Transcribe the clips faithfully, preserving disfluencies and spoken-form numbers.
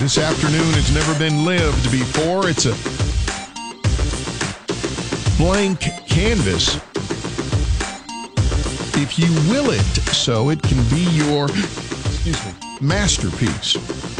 This afternoon has never been lived before. It's a blank canvas. If you will it so, it can be your, excuse me, masterpiece.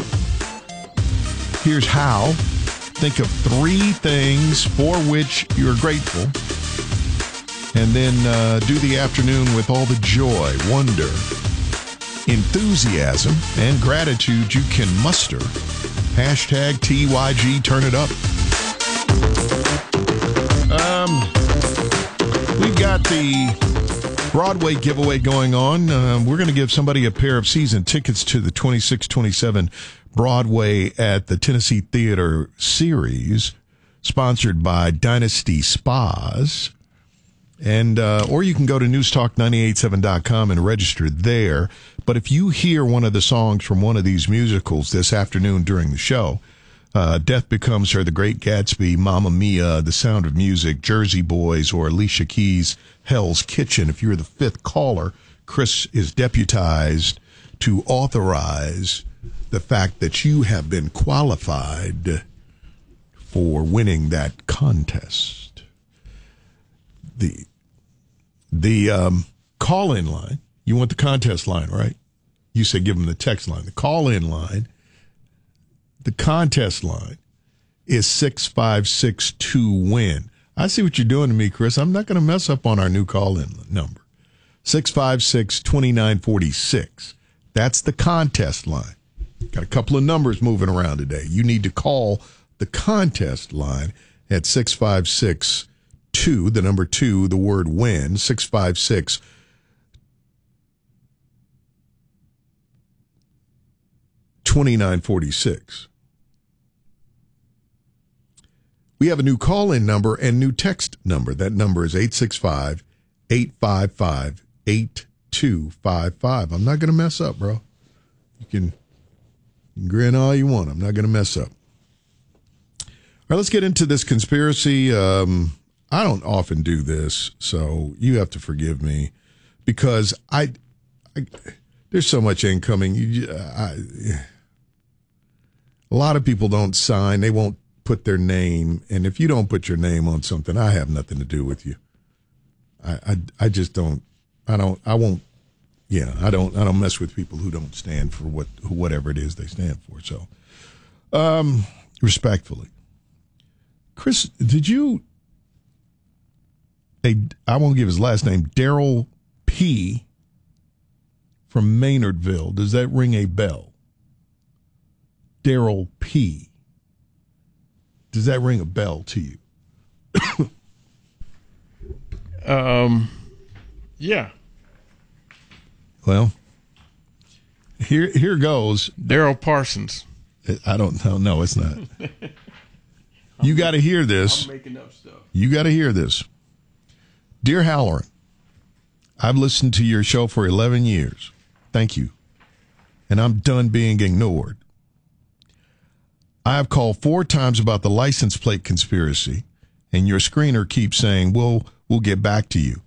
Here's how. Think of three things for which you're grateful, and then uh, do the afternoon with all the joy, wonder, enthusiasm, and gratitude you can muster. Hashtag T Y G, turn it up. Um, we've got the Broadway giveaway going on. Uh, we're going to give somebody a pair of season tickets to the twenty-six twenty-seven Broadway at the Tennessee Theater series, sponsored by Dynasty Spas. And uh, or you can go to news talk nine eight seven dot com and register there. But if you hear one of the songs from one of these musicals this afternoon during the show, uh, Death Becomes Her, The Great Gatsby, Mamma Mia, The Sound of Music, Jersey Boys, or Alicia Keys' Hell's Kitchen, if you're the fifth caller, Chris is deputized to authorize the fact that you have been qualified for winning that contest. The the um, call-in line, you want the contest line, right? You said give them the text line. The call-in line, the contest line is six five six two win. I see what you're doing to me, Chris. I'm not going to mess up on our new call-in number. six five six two nine four six. That's the contest line. Got a couple of numbers moving around today. You need to call the contest line at six five six two, the number two, the word win, six five six two nine four six. We have a new call-in number and new text number. That number is eight six five, eight five five, eight two five five. I'm not going to mess up, bro. You can grin all you want. I'm not going to mess up. All right, let's get into this conspiracy. Um, I don't often do this, so you have to forgive me because I, I there's so much incoming. You, I, a lot of people don't sign. They won't put their name, and if you don't put your name on something, I have nothing to do with you. I, I, I just don't. I don't. I won't. Yeah, I don't. I don't mess with people who don't stand for what whatever it is they stand for. So, um, respectfully, Chris, did you? A, I won't give his last name. Daryl P. from Maynardville. Does that ring a bell? Daryl P. Does that ring a bell to you? um, yeah. Well, here here goes. Daryl Parsons. I don't know. No, it's not. You got to hear this. I'm making up stuff. You got to hear this. Dear Halloran, I've listened to your show for eleven years. Thank you. And I'm done being ignored. I have called four times about the license plate conspiracy, and your screener keeps saying, well, we'll get back to you.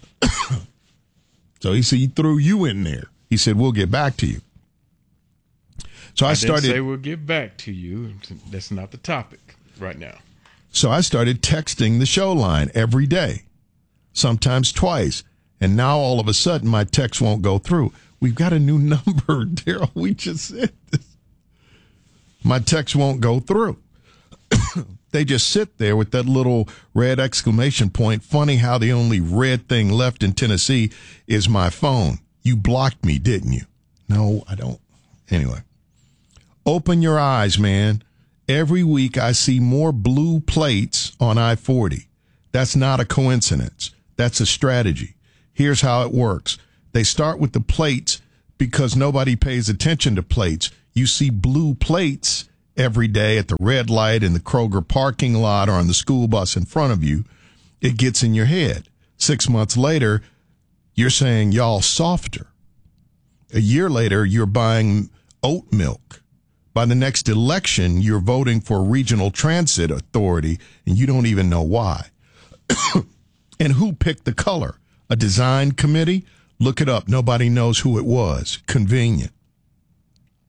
So he said he threw you in there. He said, we'll get back to you. So I, I started. didn't say we'll get back to you. That's not the topic right now. So I started texting the show line every day, sometimes twice. And now all of a sudden my text won't go through. We've got a new number, Daryl. We just said this. My text won't go through. They just sit there with that little red exclamation point. Funny how the only red thing left in Tennessee is my phone. You blocked me, didn't you? No, I don't. Anyway, open your eyes, man. Every week I see more blue plates on I forty. That's not a coincidence. That's a strategy. Here's how it works. They start with the plates because nobody pays attention to plates. You see blue plates every day at the red light in the Kroger parking lot or on the school bus in front of you. It gets in your head. Six months later, you're saying y'all softer. A year later, you're buying oat milk. By the next election, you're voting for a regional transit authority, and you don't even know why. And who picked the color? A design committee? Look it up. Nobody knows who it was. Convenient.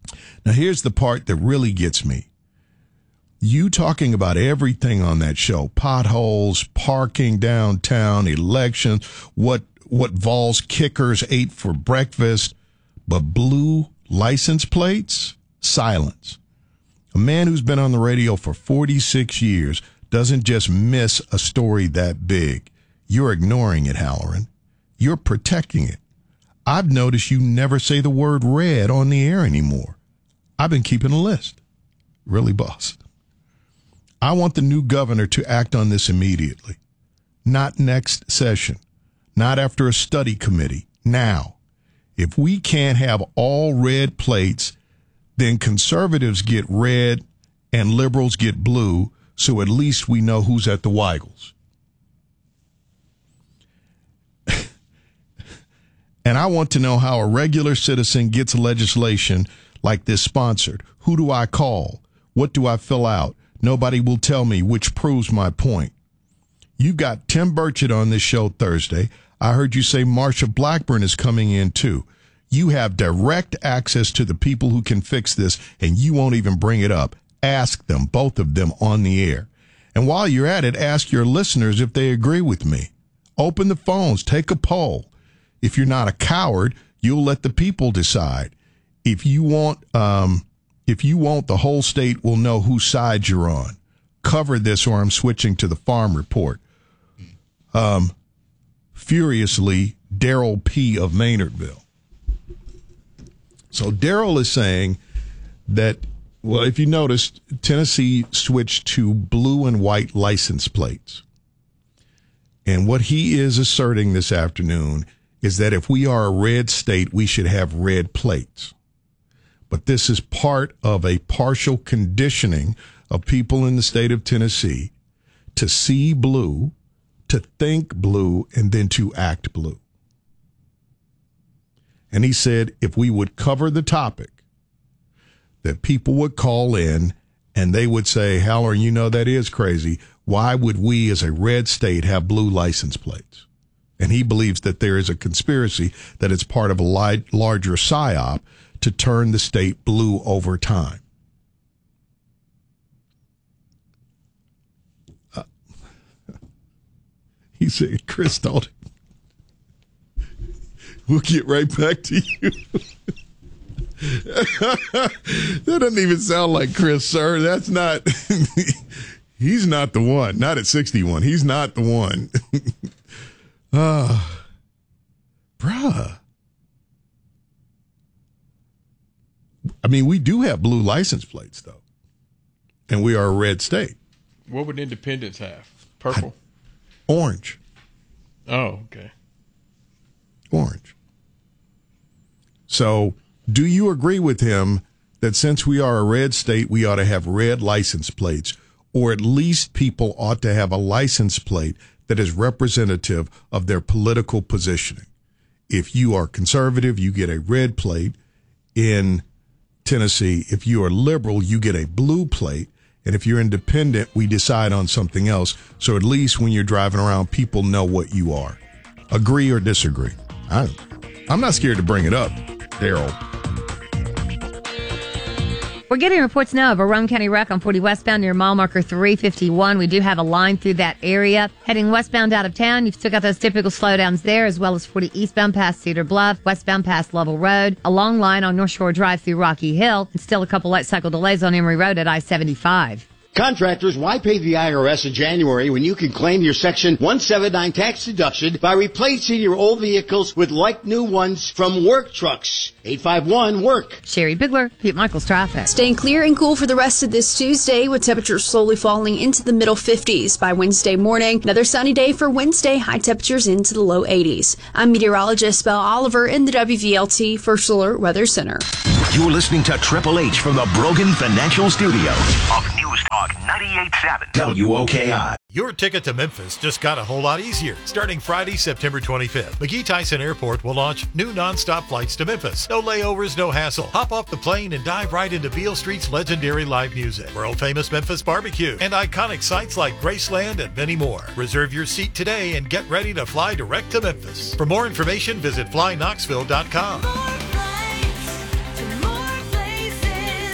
Now, here's the part that really gets me. You talking about everything on that show, potholes, parking downtown, elections, what what Vols kickers ate for breakfast, but blue license plates, silence. A man who's been on the radio for forty-six years doesn't just miss a story that big. You're ignoring it, Halloran. You're protecting it. I've noticed you never say the word red on the air anymore. I've been keeping a list. Really, boss? I want the new governor to act on this immediately. Not next session. Not after a study committee. Now. If we can't have all red plates, then conservatives get red and liberals get blue, so at least we know who's at the Weigels. And I want to know how a regular citizen gets legislation like this sponsored. Who do I call? What do I fill out? Nobody will tell me, which proves my point. You got Tim Burchett on this show Thursday. I heard you say Marsha Blackburn is coming in too. You have direct access to the people who can fix this, and you won't even bring it up. Ask them, both of them, on the air. And while you're at it, ask your listeners if they agree with me. Open the phones. Take a poll. If you're not a coward, you'll let the people decide. If you want, um, if you want, the whole state will know whose side you're on. Cover this, or I'm switching to the farm report. Um, furiously, Daryl P. of Maynardville. So Daryl is saying that, well, if you noticed, Tennessee switched to blue and white license plates. And what he is asserting this afternoon is that if we are a red state, we should have red plates. But this is part of a partial conditioning of people in the state of Tennessee to see blue, to think blue, and then to act blue. And he said if we would cover the topic, that people would call in and they would say, Halloran, you know, that is crazy. Why would we as a red state have blue license plates? And he believes that there is a conspiracy, that it's part of a li- larger psyop to turn the state blue over time. Uh, he said, Chris told him, we'll get right back to you. That doesn't even sound like Chris, sir. That's not, he's not the one. Not at sixty-one. He's not the one. Uh, bruh. I mean, we do have blue license plates, though. And we are a red state. What would Independence have? Purple? I, orange. Oh, okay. Orange. So, do you agree with him that since we are a red state, we ought to have red license plates, or at least people ought to have a license plate that is representative of their political positioning? If you are conservative, you get a red plate. In Tennessee, if you are liberal, you get a blue plate. And if you're independent, we decide on something else. So at least when you're driving around, people know what you are. Agree or disagree? I, I'm not scared to bring it up, Daryl. We're getting reports now of a Roane County wreck on forty westbound near mile marker three fifty-one. We do have a line through that area. Heading westbound out of town, you've still got those typical slowdowns there, as well as forty eastbound past Cedar Bluff, westbound past Lovell Road, a long line on North Shore Drive through Rocky Hill, and still a couple light cycle delays on Emory Road at I seventy-five. Contractors, why pay the I R S in January when you can claim your Section one seventy-nine tax deduction by replacing your old vehicles with like-new ones from Work Trucks? eight five one, work. Sherry Bigler, Pete Michaels Traffic. Staying clear and cool for the rest of this Tuesday, with temperatures slowly falling into the middle fifties by Wednesday morning. Another sunny day for Wednesday, high temperatures into the low eighties. I'm meteorologist Belle Oliver in the W V L T First Alert Weather Center. You're listening to Triple H from the Brogan Financial Studio of News Talk ninety-eight point seven W O K I. Your ticket to Memphis just got a whole lot easier. Starting Friday, September twenty-fifth, McGee Tyson Airport will launch new nonstop flights to Memphis. No layovers, no hassle. Hop off the plane and dive right into Beale Street's legendary live music, world-famous Memphis barbecue, and iconic sites like Graceland and many more. Reserve your seat today and get ready to fly direct to Memphis. For more information, visit fly knoxville dot com. More flights to more places.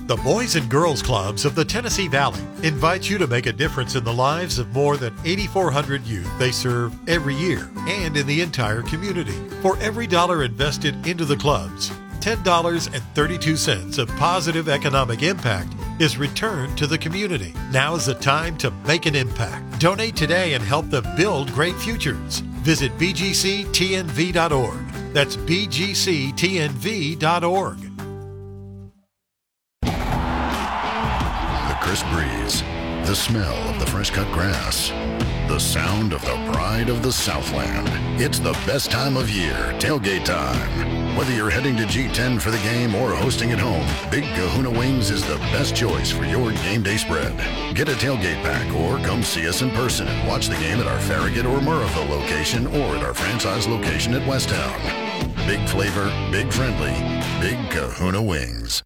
The Boys and Girls Clubs of the Tennessee Valley invite you to make a difference in the lives of more than eighty-four hundred youth they serve every year and in the entire community. For every dollar invested into the clubs, ten dollars and thirty-two cents of positive economic impact is returned to the community. Now is the time to make an impact. Donate today and help them build great futures. Visit b g c t n v dot org. That's b g c t n v dot org. The crisp breeze, the smell of the fresh-cut grass, the sound of the pride of the Southland. It's the best time of year, tailgate time. Whether you're heading to G ten for the game or hosting at home, Big Kahuna Wings is the best choice for your game day spread. Get a tailgate pack or come see us in person and watch the game at our Farragut or Murrahville location or at our franchise location at Westtown. Big flavor, big friendly, Big Kahuna Wings.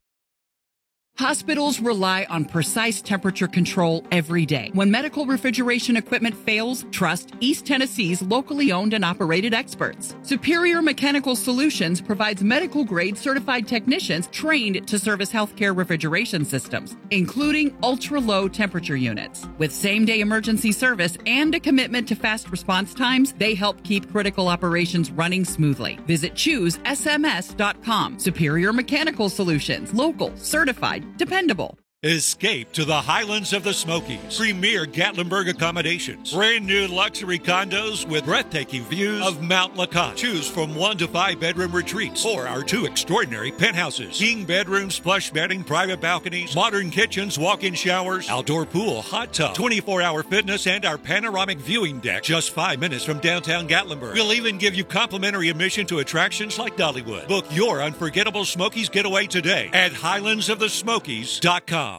Hospitals rely on precise temperature control every day. When medical refrigeration equipment fails, trust East Tennessee's locally owned and operated experts. Superior Mechanical Solutions provides medical-grade certified technicians trained to service healthcare refrigeration systems, including ultra-low temperature units. With same-day emergency service and a commitment to fast response times, they help keep critical operations running smoothly. Visit choose S M S dot com. Superior Mechanical Solutions. Local, certified, dependable. Escape to the Highlands of the Smokies. Premier Gatlinburg accommodations. Brand new luxury condos with breathtaking views of Mount LeConte. Choose from one to five bedroom retreats or our two extraordinary penthouses. King bedrooms, plush bedding, private balconies, modern kitchens, walk-in showers, outdoor pool, hot tub, twenty-four hour fitness, and our panoramic viewing deck just five minutes from downtown Gatlinburg. We'll even give you complimentary admission to attractions like Dollywood. Book your unforgettable Smokies getaway today at highlands of the smokies dot com.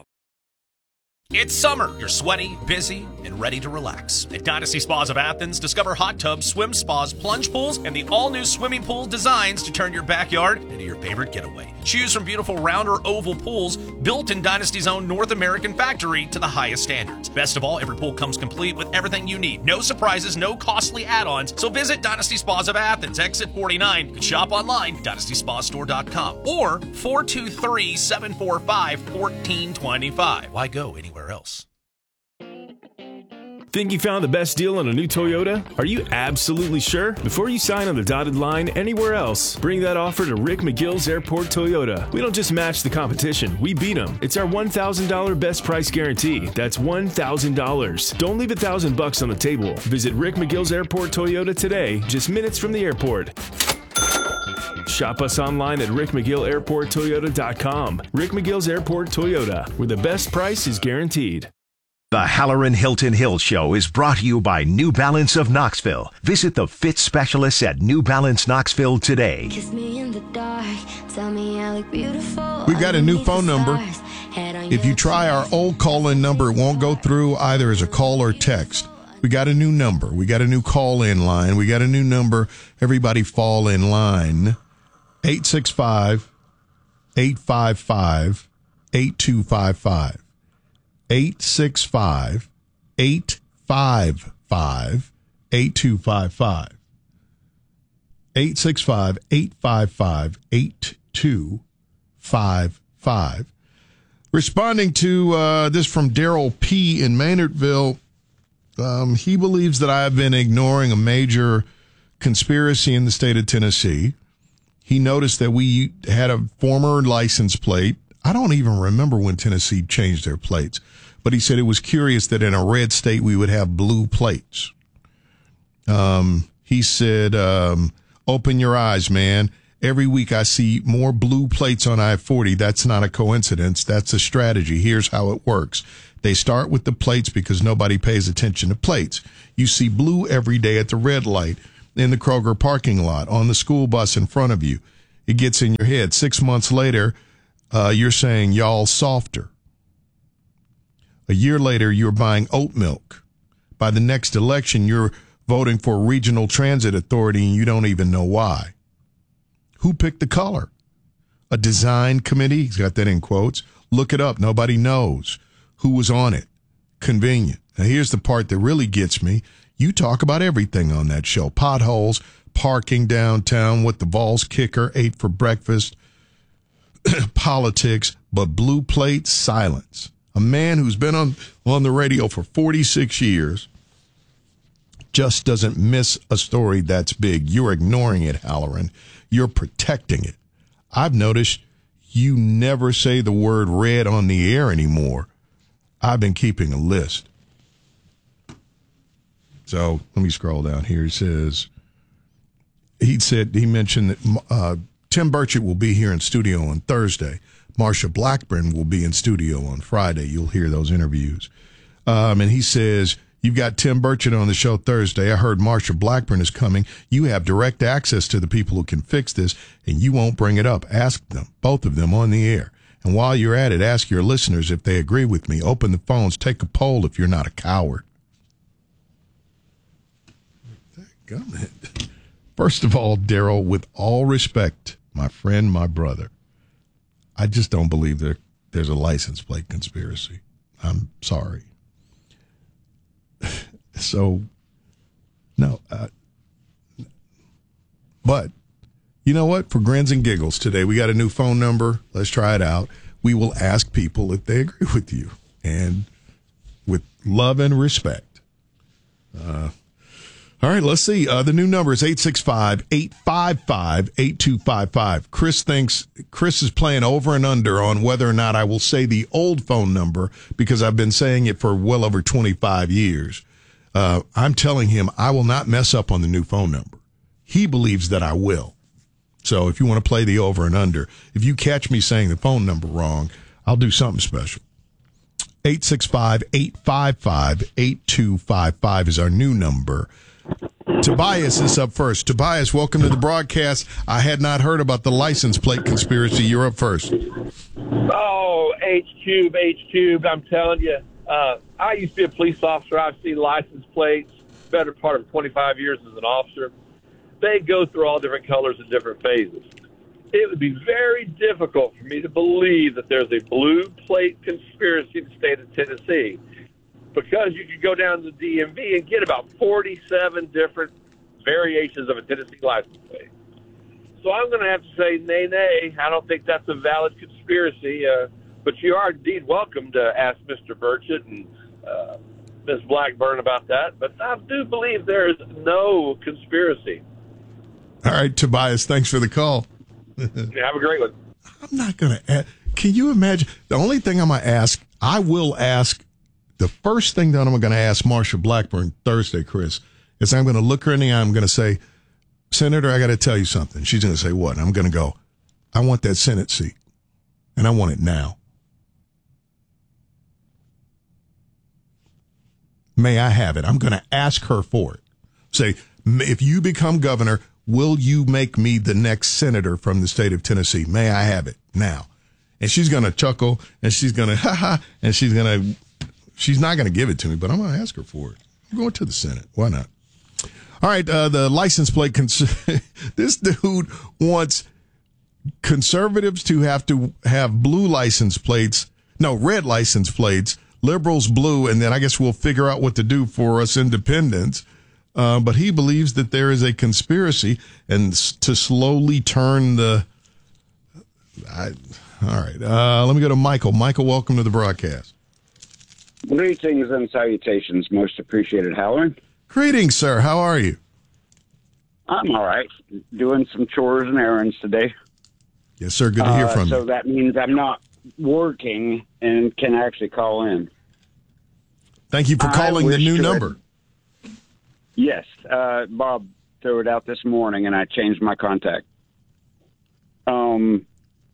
It's summer. You're sweaty, busy, and ready to relax. At Dynasty Spas of Athens, discover hot tubs, swim spas, plunge pools, and the all-new swimming pool designs to turn your backyard into your favorite getaway. Choose from beautiful round or oval pools built in Dynasty's own North American factory to the highest standards. Best of all, every pool comes complete with everything you need. No surprises, no costly add-ons. So visit Dynasty Spas of Athens, exit forty-nine, and shop online, dynasty spa store dot com or four two three, seven four five, one four two five. Why go anywhere else? Think you found the best deal on a new Toyota? Are you absolutely sure? Before you sign on the dotted line anywhere else, bring that offer to Rick McGill's Airport Toyota. We don't just match the competition, we beat them. It's our one thousand dollars best price guarantee. That's one thousand dollars. Don't leave a thousand bucks on the table. Visit Rick McGill's Airport Toyota today, just minutes from the airport. Shop us online at rick mcgill airport toyota dot com. Rick McGill's Airport Toyota, where the best price is guaranteed. The Halloran Hilton Hill Show is brought to you by New Balance of Knoxville. Visit the fit specialists at New Balance Knoxville today. Kiss me in the dark, tell me I look beautiful. We've got a new phone number. If you try our old call-in number, it won't go through either as a call or text. We got a new number. We got a new call-in line. We got a new number. Everybody fall in line. eight six five, eight five five, eight two five five. eight six five, eight five five, eight two five five. eight six five, eight five five, eight two five five. Responding to uh, this from Daryl P. in Maynardville, um, he believes that I have been ignoring a major conspiracy in the state of Tennessee. He noticed that we had a former license plate. I don't even remember when Tennessee changed their plates, but he said it was curious that in a red state we would have blue plates. Um, he said, um, open your eyes, man. Every week I see more blue plates on I forty. That's not a coincidence. That's a strategy. Here's how it works. They start with the plates because nobody pays attention to plates. You see blue every day at the red light, in the Kroger parking lot, on the school bus in front of you. It gets in your head. Six months later, uh, you're saying, y'all softer. A year later, you're buying oat milk. By the next election, you're voting for a regional transit authority and you don't even know why. Who picked the color? A design committee? He's got that in quotes. Look it up. Nobody knows who was on it. Convenient. Now, here's the part that really gets me. You talk about everything on that show. Potholes, parking downtown, what the Vols kicker ate for breakfast, politics, but blue plate silence. A man who's been on, on the radio for forty-six years just doesn't miss a story that's big. You're ignoring it, Halloran. You're protecting it. I've noticed you never say the word red on the air anymore. I've been keeping a list. So let me scroll down here. He says, he said, he mentioned that uh, Tim Burchett will be here in studio on Thursday. Marsha Blackburn will be in studio on Friday. You'll hear those interviews. Um, and he says, you've got Tim Burchett on the show Thursday. I heard Marsha Blackburn is coming. You have direct access to the people who can fix this, and you won't bring it up. Ask them, both of them, on the air. And while you're at it, ask your listeners if they agree with me. Open the phones. Take a poll if you're not a coward. First of all, Daryl, with all respect, my friend, my brother, I just don't believe there there's a license plate conspiracy. I'm sorry. So, no. Uh, but, you know what? For grins and giggles today, we got a new phone number. Let's try it out. We will ask people if they agree with you. And with love and respect. Uh, all right, let's see. Uh, the new number is eight six five, eight five five, eight two five five. Chris thinks Chris is playing over and under on whether or not I will say the old phone number because I've been saying it for well over twenty-five years. Uh, I'm telling him I will not mess up on the new phone number. He believes that I will. So if you want to play the over and under, if you catch me saying the phone number wrong, I'll do something special. eight six five, eight five five, eight two five five is our new number. Tobias is up first. Tobias, welcome to the broadcast. I had not heard about the license plate conspiracy. You're up first. Oh, H-Cube, H-Cube, I'm telling you. Uh, I used to be a police officer. I've seen license plates, better part of twenty-five years as an officer. They go through all different colors and different phases. It would be very difficult for me to believe that there's a blue plate conspiracy in the state of Tennessee, because you could go down to the D M V and get about forty-seven different variations of a Tennessee license plate. So I'm going to have to say, nay, nay, I don't think that's a valid conspiracy. Uh, but you are indeed welcome to ask Mister Burchett and uh, Miz Blackburn about that. But I do believe there is no conspiracy. All right, Tobias, thanks for the call. Have a great one. I'm not going to ask. Can you imagine? The only thing I'm going to ask, I will ask, the first thing that I'm going to ask Marsha Blackburn Thursday, Chris, is I'm going to look her in the eye. I'm going to say, Senator, I got to tell you something. She's going to say, what? I'm going to go, I want that Senate seat, and I want it now. May I have it? I'm going to ask her for it. Say, if you become governor, will you make me the next senator from the state of Tennessee? May I have it now? And she's going to chuckle, and she's going to, ha ha, and she's going to, she's not going to give it to me, but I'm going to ask her for it. I'm going to the Senate. Why not? All right, uh, the license plate. Cons- this dude wants conservatives to have to have blue license plates, no, red license plates, liberals blue, and then I guess we'll figure out what to do for us independents. Uh, but he believes that there is a conspiracy and s- to slowly turn the. I, all right, uh, let me go to Michael. Michael, welcome to the broadcast. Greetings and salutations, most appreciated, Howard. Greetings, sir. How are you? I'm all right. Doing some chores and errands today. Yes, sir. Good to hear uh, from so you. So that means I'm not working and can actually call in. Thank you for calling the new number. It, yes. Uh, Bob threw it out this morning, and I changed my contact. Um,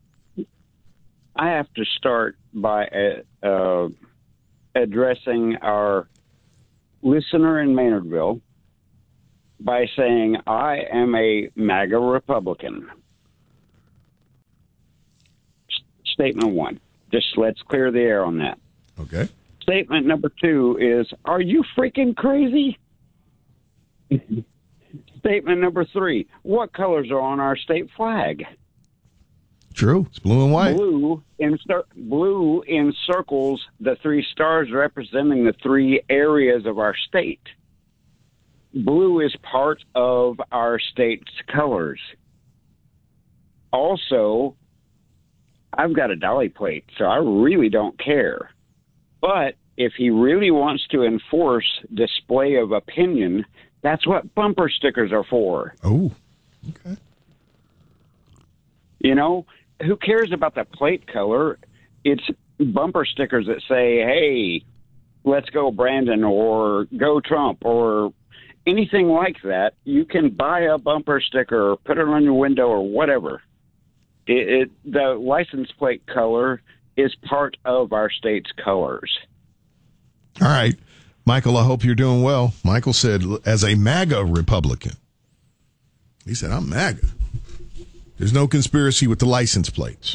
I have to start by uh, uh, addressing our listener in Maynardville by saying I am a MAGA Republican. S- statement one. Just let's clear the air on that. Okay. Statement number two is, are you freaking crazy? Statement number three, what colors are on our state flag? True. It's blue and white. Blue, in, blue encircles the three stars representing the three areas of our state. Blue is part of our state's colors. Also, I've got a dolly plate, so I really don't care. But if he really wants to enforce display of opinion, that's what bumper stickers are for. Oh, okay. You know, who cares about the plate color? It's bumper stickers that say, hey, let's go Brandon, or go Trump, or anything like that. You can buy a bumper sticker or put it on your window or whatever. It, it the license plate color is part of our state's colors. All right. Michael, I hope you're doing well. Michael said, as a MAGA Republican, he said, I'm MAGA. There's no conspiracy with the license plates.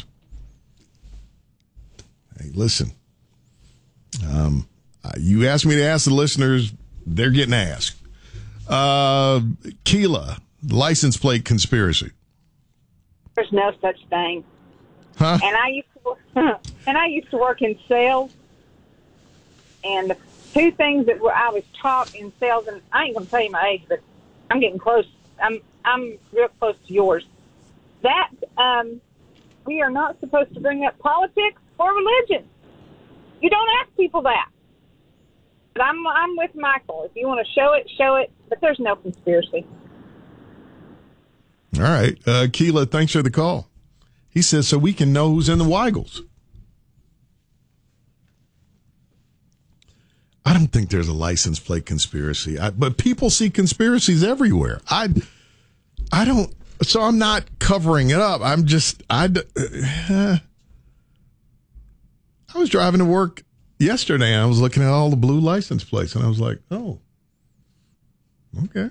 Hey, listen, um, you asked me to ask the listeners, they're getting asked. Uh, Keela, license plate conspiracy. There's no such thing. Huh? And I used to work, and I used to work in sales. And the two things that were, I was taught in sales, and I ain't gonna tell you my age, but I'm getting close. I'm I'm real close to yours. That um, we are not supposed to bring up politics or religion. You don't ask people that. But I'm I'm with Michael. If you want to show it, show it. But there's no conspiracy. All right. Uh, Keela, thanks for the call. He says, so we can know who's in the Weigels. I don't think there's a license plate conspiracy, I, but people see conspiracies everywhere. I, I don't, so I'm not covering it up. I'm just, I, uh, I was driving to work yesterday and I was looking at all the blue license plates and I was like, oh, okay.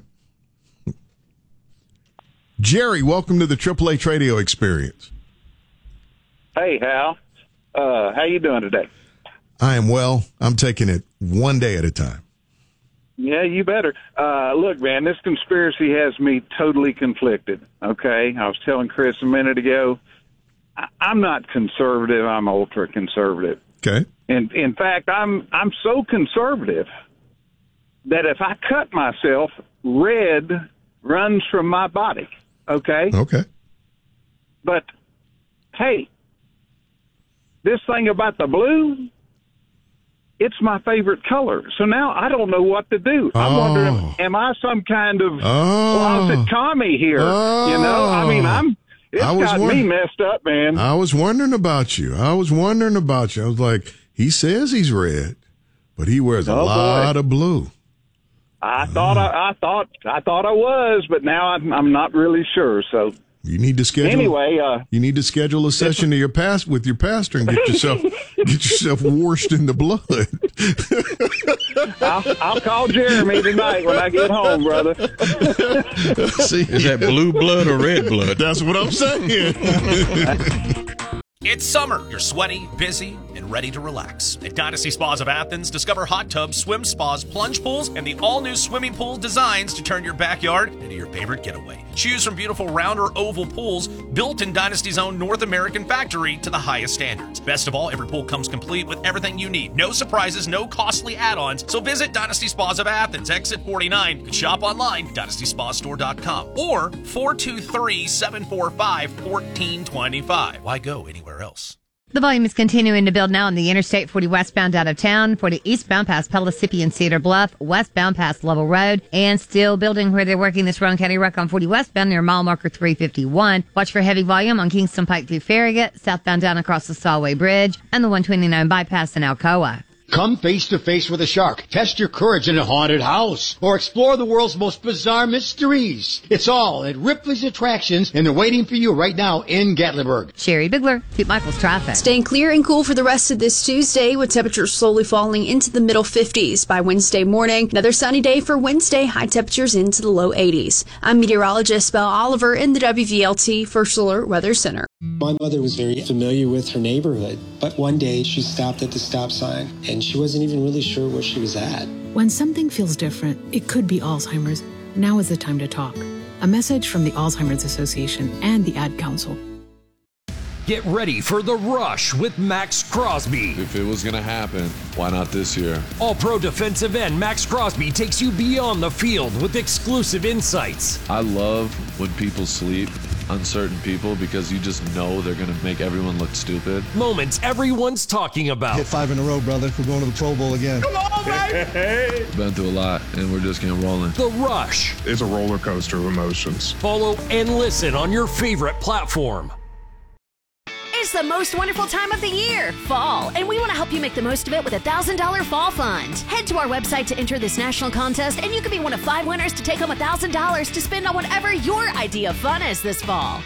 Jerry, welcome to the Triple H Radio Experience. Hey, Hal. Uh, how you doing today? I am well. I'm taking it one day at a time. Yeah, you better. Uh, look, man, this conspiracy has me totally conflicted, okay? I was telling Chris a minute ago, I- I'm not conservative. I'm ultra-conservative. Okay. And in fact, I'm I'm so conservative that if I cut myself, red runs from my body, okay? Okay. But, hey, this thing about the blue, it's my favorite color. So now I don't know what to do. I'm oh. wondering, am I some kind of oh. closet commie here? Oh. You know, I mean, I'm, it's I was got wonder- me messed up, man. I was wondering about you. I was wondering about you. I was like, he says he's red, but he wears a Oh, lot boy. of blue. I thought I, I thought I thought I was, but now I'm, I'm not really sure. So You need to schedule. anyway, uh, You need to schedule a session to your past with your pastor and get yourself get yourself washed in the blood. I'll, I'll call Jeremy tonight when I get home, brother. See, Is that blue blood or red blood? That's what I'm saying. It's summer. You're sweaty, busy, and ready to relax. At Dynasty Spas of Athens, discover hot tubs, swim spas, plunge pools, and the all-new swimming pool designs to turn your backyard into your favorite getaway. Choose from beautiful round or oval pools built in Dynasty's own North American factory to the highest standards. Best of all, every pool comes complete with everything you need. No surprises, no costly add-ons. So visit Dynasty Spas of Athens, exit forty-nine, and shop online, dynasty spa store dot com or four two three, seven four five, one four two five. Why go anywhere else? The volume is continuing to build now on the Interstate forty westbound out of town, forty eastbound past Pellissippi and Cedar Bluff, westbound past Lovell Road, and still building where they're working this Rowan County wreck on forty westbound near mile marker three fifty-one. Watch for heavy volume on Kingston Pike through Farragut, southbound down across the Solway Bridge, and the one twenty-nine bypass in Alcoa. Come face to face with a shark, test your courage in a haunted house, or explore the world's most bizarre mysteries. It's all at Ripley's Attractions, and they're waiting for you right now in Gatlinburg. Sherry Bigler, Pete Michaels Traffic. Staying clear and cool for the rest of this Tuesday, with temperatures slowly falling into the middle fifties by Wednesday morning. Another sunny day for Wednesday, high temperatures into the low eighties. I'm meteorologist Belle Oliver in the W V L T First Alert Weather Center. My mother was very familiar with her neighborhood, but one day she stopped at the stop sign and she wasn't even really sure where she was at. When something feels different, it could be Alzheimer's. Now is the time to talk. A message from the Alzheimer's Association and the Ad Council. Get ready for the rush with Max Crosby. If it was going to happen, why not this year? All-Pro defensive end Max Crosby takes you beyond the field with exclusive insights. I love when people sleep uncertain people because you just know they're going to make everyone look stupid. Moments everyone's talking about. Hit five in a row, brother. We're going to the Pro Bowl again. Come on, baby! Been through a lot, and we're just getting rolling. The Rush. It's a roller coaster of emotions. Follow and listen on your favorite platform. It's the most wonderful time of the year, fall, and we want to help you make the most of it with a one thousand dollars Fall Fund. Head to our website to enter this national contest, and you could be one of five winners to take home one thousand dollars to spend on whatever your idea of fun is this fall.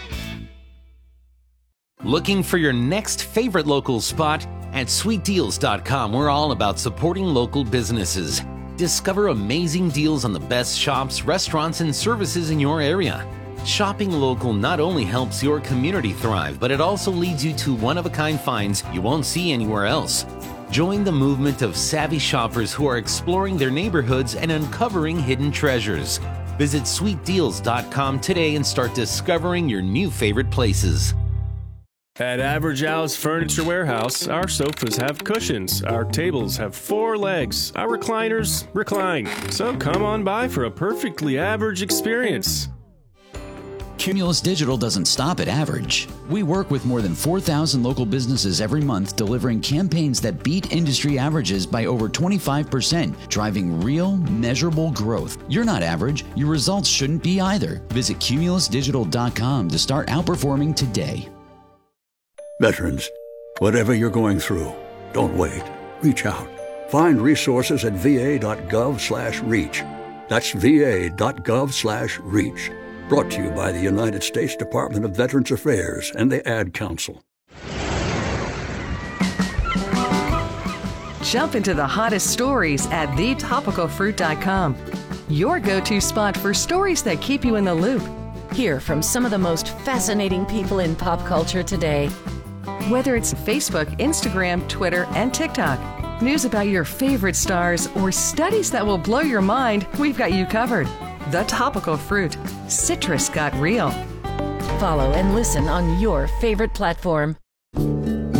Looking for your next favorite local spot? At sweet deals dot com, we're all about supporting local businesses. Discover amazing deals on the best shops, restaurants, and services in your area. Shopping local not only helps your community thrive, but it also leads you to one-of-a-kind finds you won't see anywhere else. Join the movement of savvy shoppers who are exploring their neighborhoods and uncovering hidden treasures. Visit sweet deals dot com today and start discovering your new favorite places. At Average Al's Furniture Warehouse, our sofas have cushions, our tables have four legs, our recliners recline. So come on by for a perfectly average experience. Cumulus Digital doesn't stop at average. We work with more than four thousand local businesses every month, delivering campaigns that beat industry averages by over twenty-five percent, driving real, measurable growth. You're not average. Your results shouldn't be either. Visit cumulus digital dot com to start outperforming today. Veterans, whatever you're going through, don't wait. Reach out. Find resources at v a dot gov slash reach. That's v a dot gov slash reach. Brought to you by the United States Department of Veterans Affairs and the Ad Council. Jump into the hottest stories at the topical fruit dot com. Your go-to spot for stories that keep you in the loop. Hear from some of the most fascinating people in pop culture today. Whether it's Facebook, Instagram, Twitter, and TikTok, news about your favorite stars, or studies that will blow your mind, we've got you covered. The Topical Fruit. Citrus got real. Follow and listen on your favorite platform.